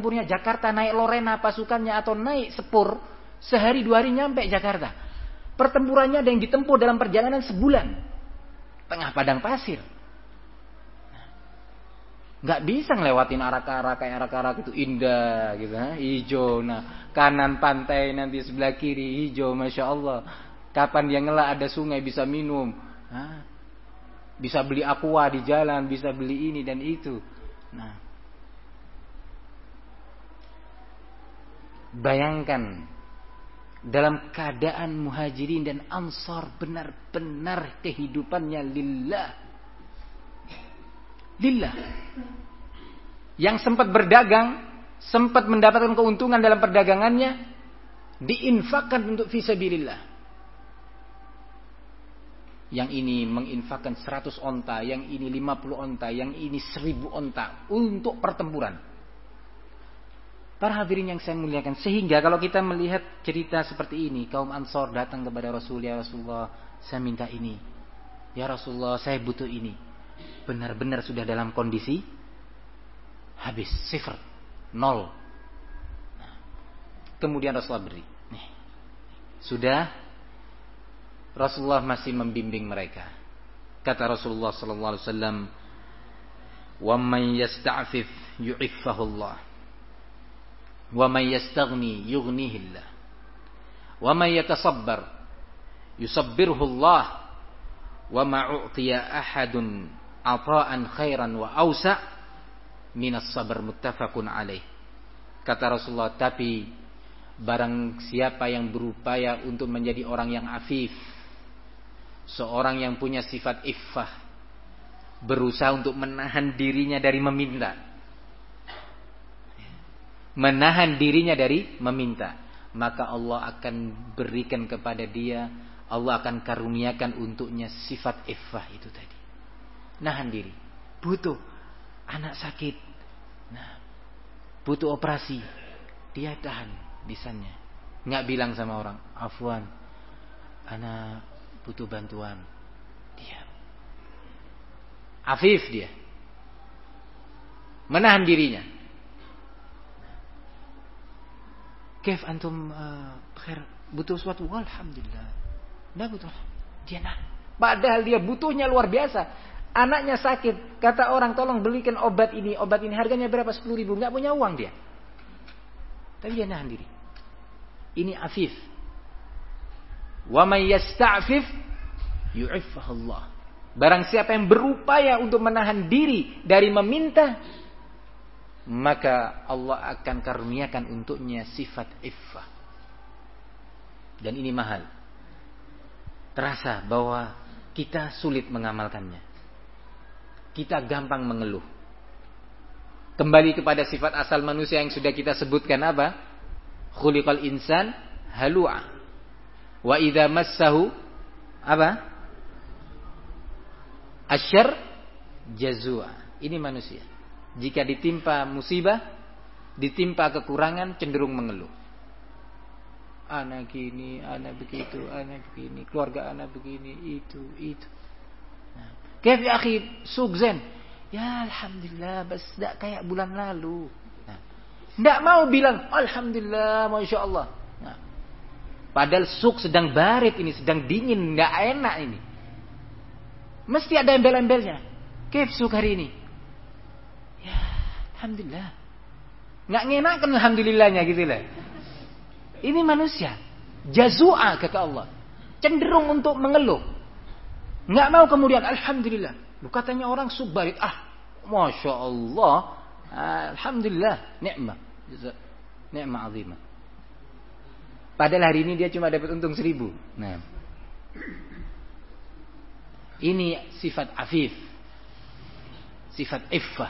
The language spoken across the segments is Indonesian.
bertempurnya Jakarta, naik Lorena pasukannya atau naik Sepur, sehari 2 hari nyampe Jakarta. Pertempurannya ada yang ditempuh dalam perjalanan sebulan. Tengah padang pasir. Nggak bisa ngelewatin arak-arak itu indah gitu, hijau. Nah, kanan pantai nanti sebelah kiri hijau, masya Allah. Kapan dia ngelak ada sungai bisa minum, bisa beli aqua di jalan, bisa beli ini dan itu. Nah, bayangkan dalam keadaan muhajirin dan ansar benar-benar kehidupannya lillah. Yang sempat berdagang, sempat mendapatkan keuntungan dalam perdagangannya, diinfakkan untuk fisabilillah. Yang ini menginfakkan 100 onta, yang ini 50 onta, yang ini 1000 onta untuk pertempuran. Para hadirin yang saya muliakan, sehingga kalau kita melihat cerita seperti ini, kaum Ansor datang kepada Rasul, ya Rasulullah, saya minta ini. Ya Rasulullah, saya butuh ini. Benar-benar sudah dalam kondisi habis, 0. Nah, kemudian Rasulullah beri. Nih. Sudah, Rasulullah masih membimbing mereka. Kata Rasulullah sallallahu alaihi wasallam, "Wa man yasta'fif yu'iffahullah. Wa man yastaghni yughnihillah. Wa man yatasabbar yusabbirhullah. Wa ma u'tiya ahadun ata'an khairan wa awsa' minas sabr muttafaqun alaih." Kata Rasulullah, tapi barang siapa yang berupaya untuk menjadi orang yang afif, seorang yang punya sifat iffah, berusaha untuk menahan dirinya dari meminta, maka Allah akan berikan kepada dia, Allah akan karuniakan untuknya sifat iffah itu tadi. Nahan diri. Butuh anak sakit, butuh operasi, dia tahan lisannya, nggak bilang sama orang, afwan, anak butuh bantuan, diam. Afif dia, menahan dirinya. Kaif antum khair, butuh sesuatu? Alhamdulillah. Nggak butuh. Dia padahal dia butuhnya luar biasa. Anaknya sakit, kata orang tolong belikan obat ini harganya berapa? 10.000. Nggak punya uang dia. Tapi dia nahan diri. Ini afif. Wa may yasta'fif yu'iffahullah. Barang siapa yang berupaya untuk menahan diri dari meminta, maka Allah akan karuniakan untuknya sifat iffah. Dan ini mahal. Terasa bahwa kita sulit mengamalkannya. Kita gampang mengeluh. Kembali kepada sifat asal manusia yang sudah kita sebutkan apa? Khuliqal insan halu'a. Wa idza massahu apa? Asyarr jazua. Ini manusia. Jika ditimpa musibah, ditimpa kekurangan, cenderung mengeluh. Anak gini, anak begitu, anak begini, keluarga anak begini, itu. Kaif ya akhi, suk zen. Ya alhamdulillah, bas tidak kayak bulan lalu. Tidak mau bilang alhamdulillah, masya Allah. Padahal suk sedang barit ini, sedang dingin, tidak enak ini. Mesti ada embel-embelnya. Kaif suk hari ini? Ya alhamdulillah. Nggak ngenakan alhamdulillahnya gitu lah. Ini manusia jazua kata Allah, cenderung untuk mengeluh. Nggak mau kemudian alhamdulillah. Katanya orang subbarit, masya Allah, alhamdulillah, nikmat azimah. Padahal hari ini dia cuma dapat untung 1.000. Nah, ini sifat afif, sifat iffah.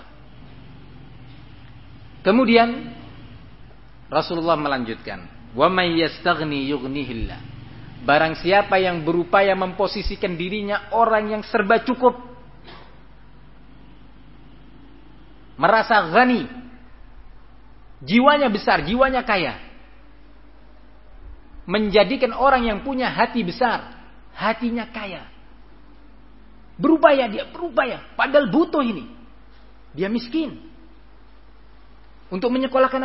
Kemudian Rasulullah melanjutkan, wa may yastaghni yughnihillah. Barang siapa yang berupaya memposisikan dirinya orang yang serba cukup, merasa ghani, jiwanya besar, jiwanya kaya, menjadikan orang yang punya hati besar, hatinya kaya, dia berupaya, padahal butuh ini, dia miskin untuk menyekolahkan